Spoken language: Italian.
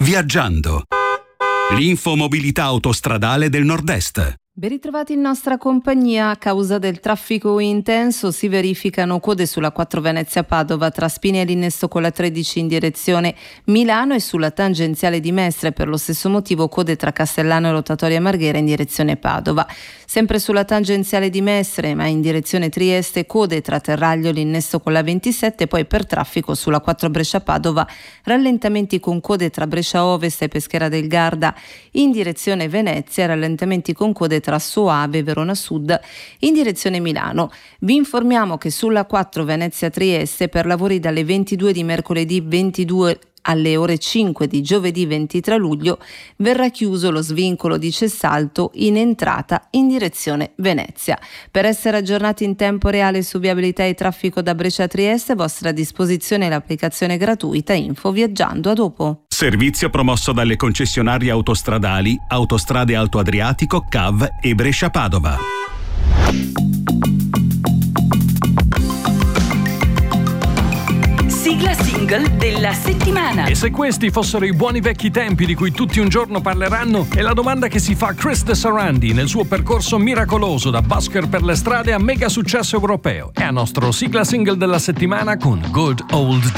Viaggiando. L'infomobilità autostradale del Nord-Est. Ben ritrovati in nostra compagnia. A causa del traffico intenso si verificano code sulla 4 Venezia-Padova tra Spinelli Innesto con la 13 in direzione Milano e sulla tangenziale di Mestre. Per lo stesso motivo code tra Castellano e Rotatoria Marghera in direzione Padova. Sempre sulla tangenziale di Mestre ma in direzione Trieste code tra Terraglioli Innesto con la 27. Poi per traffico sulla 4 Brescia-Padova rallentamenti con code tra Brescia Ovest e Peschiera del Garda in direzione Venezia, rallentamenti con code tra Soave e Verona Sud in direzione Milano. Vi informiamo che sulla 4 Venezia-Trieste per lavori dalle 22 di mercoledì 22 alle ore 5 di giovedì 23 luglio verrà chiuso lo svincolo di Cessalto in entrata in direzione Venezia. Per essere aggiornati in tempo reale su viabilità e traffico da Brescia a Trieste, a vostra disposizione l'applicazione gratuita Info Viaggiando. A dopo. Servizio promosso dalle concessionarie autostradali Autostrade Alto Adriatico, CAV e Brescia-Padova. Sigla single della settimana. E se questi fossero i buoni vecchi tempi di cui tutti un giorno parleranno, è la domanda che si fa Chris De Sarandi nel suo percorso miracoloso da busker per le strade a mega successo europeo. È a nostro sigla single della settimana con Good Old